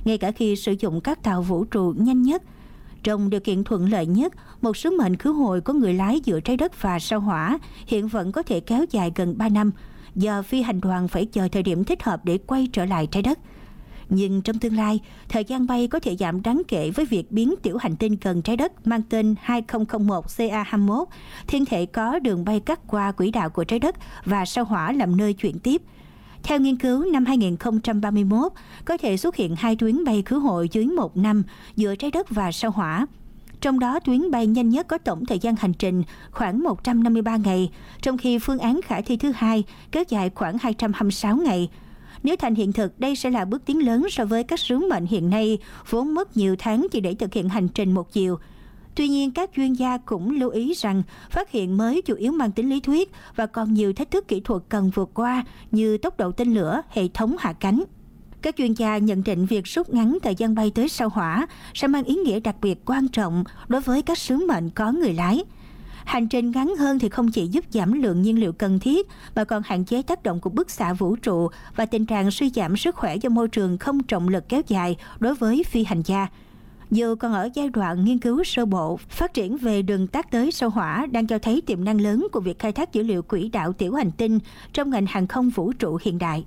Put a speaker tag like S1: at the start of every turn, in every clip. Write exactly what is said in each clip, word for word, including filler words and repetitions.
S1: ngay cả khi sử dụng các tàu vũ trụ nhanh nhất. Trong điều kiện thuận lợi nhất, một sứ mệnh khứ hồi có người lái giữa trái đất và sao Hỏa hiện vẫn có thể kéo dài gần ba năm, do phi hành đoàn phải chờ thời điểm thích hợp để quay trở lại trái đất. Nhưng trong tương lai, thời gian bay có thể giảm đáng kể với việc biến tiểu hành tinh gần trái đất mang tên hai không không một C A hai mươi mốt, thiên thể có đường bay cắt qua quỹ đạo của trái đất và sao Hỏa làm nơi chuyển tiếp. Theo nghiên cứu, năm hai không ba mốt, có thể xuất hiện hai tuyến bay khứ hồi dưới một năm giữa trái đất và sao Hỏa. Trong đó, tuyến bay nhanh nhất có tổng thời gian hành trình khoảng một trăm năm mươi ba ngày, trong khi phương án khả thi thứ hai kéo dài khoảng hai trăm hai mươi sáu ngày. Nếu thành hiện thực, đây sẽ là bước tiến lớn so với các sứ mệnh hiện nay, vốn mất nhiều tháng chỉ để thực hiện hành trình một chiều. Tuy nhiên, các chuyên gia cũng lưu ý rằng phát hiện mới chủ yếu mang tính lý thuyết và còn nhiều thách thức kỹ thuật cần vượt qua như tốc độ tên lửa, hệ thống hạ cánh. Các chuyên gia nhận định việc rút ngắn thời gian bay tới sao Hỏa sẽ mang ý nghĩa đặc biệt quan trọng đối với các sứ mệnh có người lái. Hành trình ngắn hơn thì không chỉ giúp giảm lượng nhiên liệu cần thiết mà còn hạn chế tác động của bức xạ vũ trụ và tình trạng suy giảm sức khỏe do môi trường không trọng lực kéo dài đối với phi hành gia. Dù còn ở giai đoạn nghiên cứu sơ bộ, phát triển về đường tắt tới sao Hỏa đang cho thấy tiềm năng lớn của việc khai thác dữ liệu quỹ đạo tiểu hành tinh trong ngành hàng không vũ trụ hiện đại.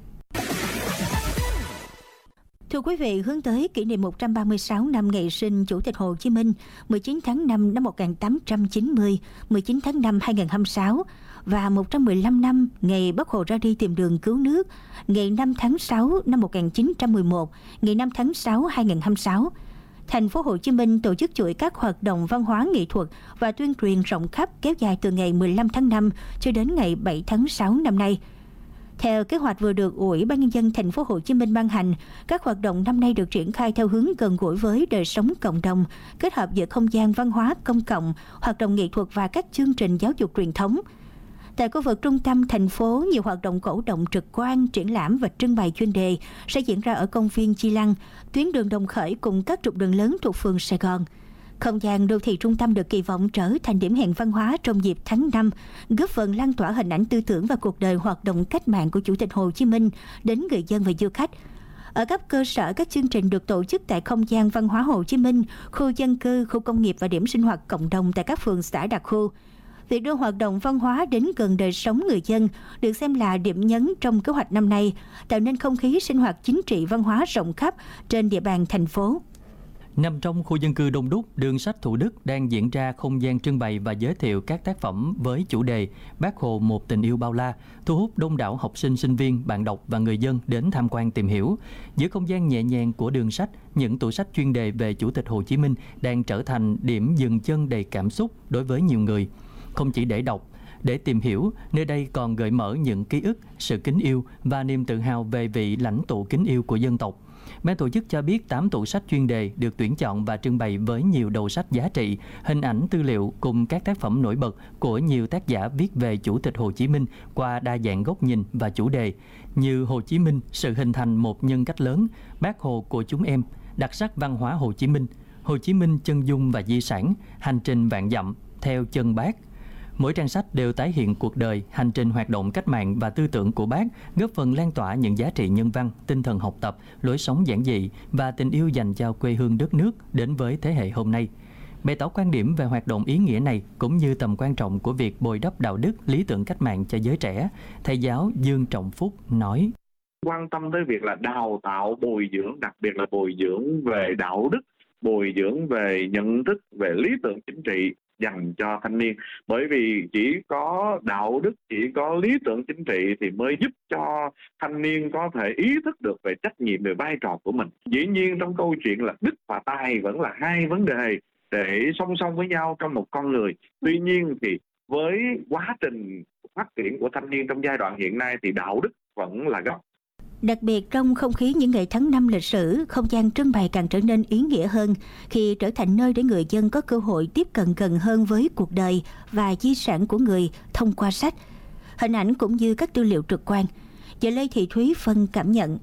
S1: Thưa quý vị, hướng tới kỷ niệm một trăm ba mươi sáu năm ngày sinh Chủ tịch Hồ Chí Minh, mười chín tháng năm năm một nghìn tám trăm chín mươi, mười chín tháng năm hai nghìn không trăm hai mươi sáu và một trăm mười lăm năm ngày Bác Hồ ra đi tìm đường cứu nước, ngày năm tháng sáu năm một nghìn chín trăm mười một, ngày năm tháng sáu hai nghìn không trăm hai mươi sáu. Thành phố Hồ Chí Minh tổ chức chuỗi các hoạt động văn hóa nghệ thuật và tuyên truyền rộng khắp kéo dài từ ngày mười lăm tháng năm cho đến ngày bảy tháng sáu năm nay. Theo kế hoạch vừa được Ủy ban Nhân dân Thành phố Hồ Chí Minh ban hành, các hoạt động năm nay được triển khai theo hướng gần gũi với đời sống cộng đồng, kết hợp giữa không gian văn hóa công cộng, hoạt động nghệ thuật và các chương trình giáo dục truyền thống. Tại khu vực trung tâm thành phố, nhiều hoạt động cổ động trực quan, triển lãm và trưng bày chuyên đề sẽ diễn ra ở công viên Chi Lăng, tuyến đường Đồng Khởi cùng các trục đường lớn thuộc phường Sài Gòn. Không gian đô thị trung tâm được kỳ vọng trở thành điểm hẹn văn hóa trong dịp tháng năm, góp phần lan tỏa hình ảnh tư tưởng và cuộc đời hoạt động cách mạng của Chủ tịch Hồ Chí Minh đến người dân và du khách. Ở cấp cơ sở, các chương trình được tổ chức tại không gian văn hóa Hồ Chí Minh, khu dân cư, khu công nghiệp và điểm sinh hoạt cộng đồng tại các phường xã đặc khu. Việc đưa hoạt động văn hóa đến gần đời sống người dân được xem là điểm nhấn trong kế hoạch năm nay, tạo nên không khí sinh hoạt chính trị văn hóa rộng khắp trên địa bàn thành phố.
S2: Nằm trong khu dân cư đông đúc, đường sách Thủ Đức đang diễn ra không gian trưng bày và giới thiệu các tác phẩm với chủ đề Bác Hồ một tình yêu bao la, thu hút đông đảo học sinh, sinh viên, bạn đọc và người dân đến tham quan tìm hiểu. Giữa không gian nhẹ nhàng của đường sách, những tủ sách chuyên đề về Chủ tịch Hồ Chí Minh đang trở thành điểm dừng chân đầy cảm xúc đối với nhiều người. Không chỉ để đọc, để tìm hiểu, nơi đây còn gợi mở những ký ức, sự kính yêu và niềm tự hào về vị lãnh tụ kính yêu của dân tộc. Ban tổ chức cho biết tám tủ sách chuyên đề được tuyển chọn và trưng bày với nhiều đầu sách giá trị, hình ảnh tư liệu cùng các tác phẩm nổi bật của nhiều tác giả viết về Chủ tịch Hồ Chí Minh qua đa dạng góc nhìn và chủ đề như Hồ Chí Minh, sự hình thành một nhân cách lớn, Bác Hồ của chúng em, đặc sắc văn hóa Hồ Chí Minh, Hồ Chí Minh chân dung và di sản, hành trình vạn dặm, theo chân Bác. Mỗi trang sách đều tái hiện cuộc đời, hành trình hoạt động cách mạng và tư tưởng của Bác, góp phần lan tỏa những giá trị nhân văn, tinh thần học tập, lối sống giản dị và tình yêu dành cho quê hương đất nước đến với thế hệ hôm nay. Bày tỏ quan điểm về hoạt động ý nghĩa này cũng như tầm quan trọng của việc bồi đắp đạo đức, lý tưởng cách mạng cho giới trẻ, thầy giáo Dương Trọng Phúc nói:
S3: Quan tâm tới việc là đào tạo, bồi dưỡng, đặc biệt là bồi dưỡng về đạo đức, bồi dưỡng về nhận thức, về lý tưởng chính trị dành cho thanh niên. Bởi vì chỉ có đạo đức, chỉ có lý tưởng chính trị thì mới giúp cho thanh niên có thể ý thức được về trách nhiệm, về vai trò của mình. Dĩ nhiên trong câu chuyện là đức và tài vẫn là hai vấn đề để song song với nhau trong một con người. Tuy nhiên thì với quá trình phát triển của thanh niên trong giai đoạn hiện nay thì đạo đức vẫn là gốc.
S1: Đặc biệt trong không khí những ngày tháng năm lịch sử, không gian trưng bày càng trở nên ý nghĩa hơn khi trở thành nơi để người dân có cơ hội tiếp cận gần hơn với cuộc đời và di sản của người thông qua sách, hình ảnh cũng như các tư liệu trực quan. Chị Lê Thị Thúy phân cảm nhận.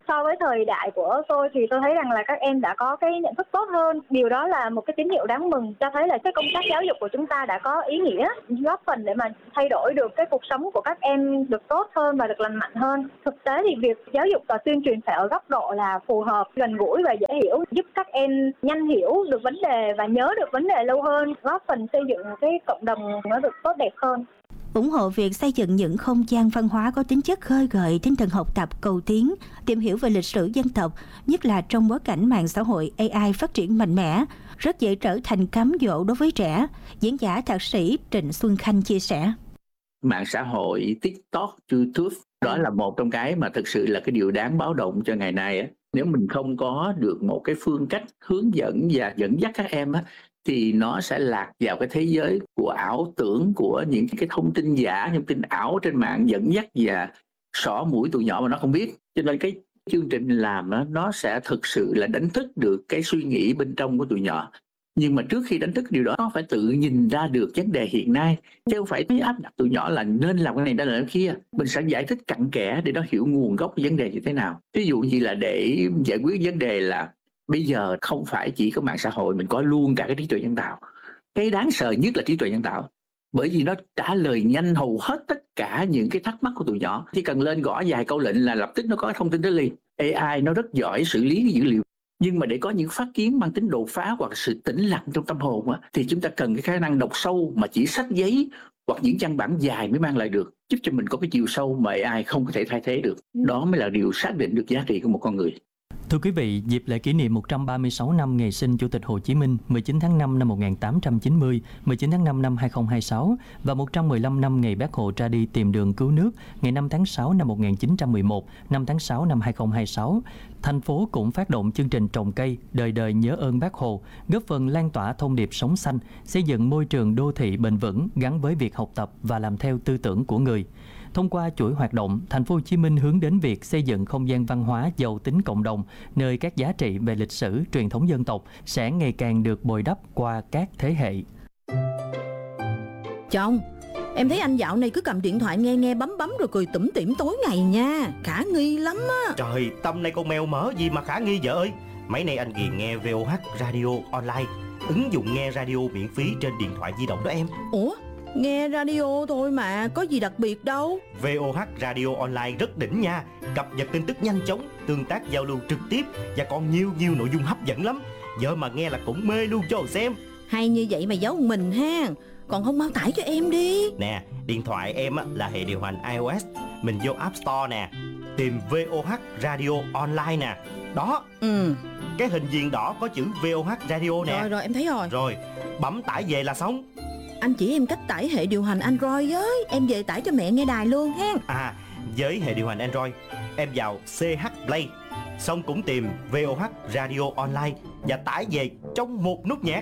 S4: So với thời đại của tôi thì tôi thấy rằng là các em đã có cái nhận thức tốt hơn. Điều đó là một cái tín hiệu đáng mừng, cho thấy là cái công tác giáo dục của chúng ta đã có ý nghĩa, góp phần để mà thay đổi được cái cuộc sống của các em được tốt hơn và được lành mạnh hơn. Thực tế thì việc giáo dục và tuyên truyền phải ở góc độ là phù hợp, gần gũi và dễ hiểu, giúp các em nhanh hiểu được vấn đề và nhớ được vấn đề lâu hơn, góp phần xây dựng cái cộng đồng nó được tốt đẹp hơn.
S1: Ủng hộ việc xây dựng những không gian văn hóa có tính chất khơi gợi tinh thần học tập, cầu tiến, tìm hiểu về lịch sử dân tộc, nhất là trong bối cảnh mạng xã hội a i phát triển mạnh mẽ, rất dễ trở thành cám dỗ đối với trẻ. Diễn giả thạc sĩ Trịnh Xuân Khanh chia sẻ.
S5: Mạng xã hội, TikTok, YouTube, đó là một trong cái mà thực sự là cái điều đáng báo động cho ngày nay á. Nếu mình không có được một cái phương cách hướng dẫn và dẫn dắt các em á, thì nó sẽ lạc vào cái thế giới của ảo tưởng, của những cái thông tin giả, những tin ảo trên mạng dẫn dắt và xỏ mũi tụi nhỏ mà nó không biết. Cho nên cái chương trình làm đó, nó sẽ thực sự là đánh thức được cái suy nghĩ bên trong của tụi nhỏ. Nhưng mà trước khi đánh thức điều đó, nó phải tự nhìn ra được vấn đề hiện nay, chứ không phải áp đặt tụi nhỏ là nên làm cái này, nên làm cái kia. Mình sẽ giải thích cặn kẽ để nó hiểu nguồn gốc của vấn đề như thế nào. Ví dụ như là để giải quyết vấn đề là bây giờ không phải chỉ có mạng xã hội, mình có luôn cả cái trí tuệ nhân tạo. Cái đáng sợ nhất là trí tuệ nhân tạo, bởi vì nó trả lời nhanh hầu hết tất cả những cái thắc mắc của tụi nhỏ. Chỉ cần lên gõ vài câu lệnh là lập tức nó có thông tin tới liền. a i nó rất giỏi xử lý cái dữ liệu. Nhưng mà để có những phát kiến mang tính đột phá hoặc sự tĩnh lặng trong tâm hồn á, thì chúng ta cần cái khả năng đọc sâu mà chỉ sách giấy hoặc những văn bản dài mới mang lại được, giúp cho mình có cái chiều sâu mà a i không có thể thay thế được. Đó mới là điều xác định được giá trị của một con người.
S2: Thưa quý vị, dịp lễ kỷ niệm một trăm ba mươi sáu năm ngày sinh Chủ tịch Hồ Chí Minh mười chín tháng năm năm một nghìn tám trăm chín mươi, mười chín tháng năm năm hai nghìn không trăm hai mươi sáu và một trăm mười lăm năm ngày Bác Hồ ra đi tìm đường cứu nước ngày năm tháng sáu năm một nghìn chín trăm mười một, năm tháng sáu năm hai nghìn không trăm hai mươi sáu, thành phố cũng phát động chương trình trồng cây đời đời nhớ ơn Bác Hồ, góp phần lan tỏa thông điệp sống xanh, xây dựng môi trường đô thị bền vững gắn với việc học tập và làm theo tư tưởng của người. Thông qua chuỗi hoạt động, Thành phố Hồ Chí Minh hướng đến việc xây dựng không gian văn hóa giàu tính cộng đồng, nơi các giá trị về lịch sử, truyền thống dân tộc sẽ ngày càng được bồi đắp qua các thế hệ.
S6: Chồng, em thấy anh dạo này cứ cầm điện thoại nghe nghe bấm bấm rồi cười tủm tỉm tối ngày nha, khả nghi lắm á.
S7: Trời, tâm này con mèo mỡ gì mà khả nghi vợ ơi. Mấy nay anh ghiền nghe vê o hát Radio Online, ứng dụng nghe radio miễn phí trên điện thoại di động đó em.
S6: Ủa? Nghe radio thôi mà, có gì đặc biệt đâu.
S7: vê o hát Radio Online rất đỉnh nha, cập nhật tin tức nhanh chóng, tương tác giao lưu trực tiếp và còn nhiều nhiều nội dung hấp dẫn lắm. Vợ mà nghe là cũng mê luôn cho xem.
S6: Hay như vậy mà giấu mình ha, còn không mau tải cho em đi.
S7: Nè, điện thoại em á, là hệ điều hành iOS, mình vô App Store nè, tìm vê o hát Radio Online nè. Đó,
S6: ừ.
S7: Cái hình viền đỏ có chữ vê o hát Radio nè.
S6: Rồi rồi em thấy rồi.
S7: Rồi, bấm tải về là xong.
S6: Anh chỉ em cách tải hệ điều hành Android với, em về tải cho mẹ nghe đài luôn ha.
S7: À, với hệ điều hành Android, em vào xê hát Play, xong cũng tìm vê o hát Radio Online và tải về trong một nút nhạc.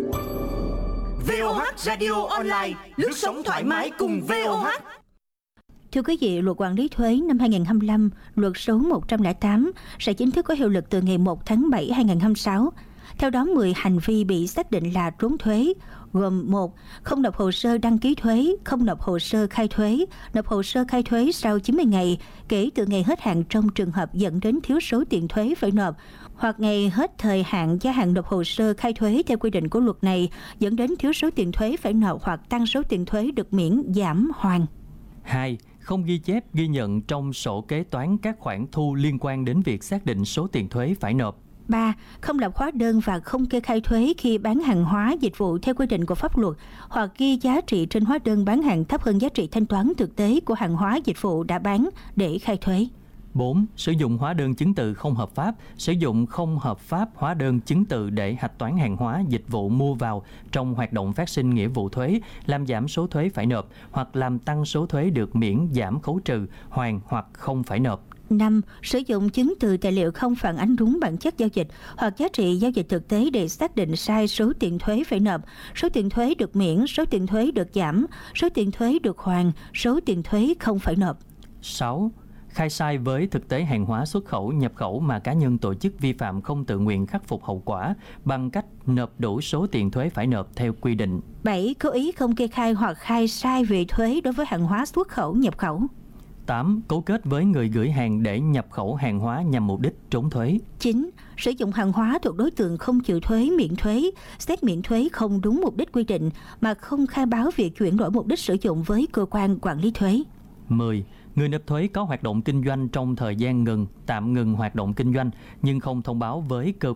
S6: vê o hát Radio Online, lướt sóng thoải mái cùng vê o hát.
S1: Thưa quý vị, luật quản lý thuế năm hai nghìn không trăm hai mươi lăm, luật số một trăm lẻ tám sẽ chính thức có hiệu lực từ ngày một tháng bảy hai nghìn không trăm hai mươi sáu. Theo đó, mười hành vi bị xác định là trốn thuế, gồm một. Không nộp hồ sơ đăng ký thuế, không nộp hồ sơ khai thuế, nộp hồ sơ khai thuế sau chín mươi ngày kể từ ngày hết hạn trong trường hợp dẫn đến thiếu số tiền thuế phải nộp, hoặc ngày hết thời hạn gia hạn nộp hồ sơ khai thuế theo quy định của luật này dẫn đến thiếu số tiền thuế phải nộp hoặc tăng số tiền thuế được miễn, giảm, hoàn.
S2: hai. Không ghi chép, ghi nhận trong sổ kế toán các khoản thu liên quan đến việc xác định số tiền thuế phải nộp.
S1: ba. Không lập hóa đơn và không kê khai thuế khi bán hàng hóa, dịch vụ theo quy định của pháp luật, hoặc ghi giá trị trên hóa đơn bán hàng thấp hơn giá trị thanh toán thực tế của hàng hóa, dịch vụ đã bán để khai thuế.
S2: bốn. Sử dụng hóa đơn chứng từ không hợp pháp, sử dụng không hợp pháp hóa đơn chứng từ để hạch toán hàng hóa, dịch vụ mua vào trong hoạt động phát sinh nghĩa vụ thuế, làm giảm số thuế phải nộp, hoặc làm tăng số thuế được miễn, giảm, khấu trừ, hoàn hoặc không phải nộp.
S1: năm. Sử dụng chứng từ tài liệu không phản ánh đúng bản chất giao dịch hoặc giá trị giao dịch thực tế để xác định sai số tiền thuế phải nộp, số tiền thuế được miễn, số tiền thuế được giảm, số tiền thuế được hoàn, số tiền thuế không phải nộp.
S2: sáu. Khai sai với thực tế hàng hóa xuất khẩu, nhập khẩu mà cá nhân tổ chức vi phạm không tự nguyện khắc phục hậu quả bằng cách nộp đủ số tiền thuế phải nộp theo quy định.
S1: bảy. Cố ý không kê khai hoặc khai sai về thuế đối với hàng hóa xuất khẩu, nhập khẩu.
S2: tám. Cấu kết với người gửi hàng để nhập khẩu hàng hóa nhằm mục đích trốn thuế.
S1: chín. Sử dụng hàng hóa thuộc đối tượng không chịu thuế, miễn thuế, xét miễn thuế không đúng mục đích quy định mà không khai báo việc chuyển đổi mục đích sử dụng với cơ quan quản lý thuế.
S2: mười. Người nộp thuế có hoạt động kinh doanh trong thời gian ngừng, tạm ngừng hoạt động kinh doanh nhưng không thông báo với cơ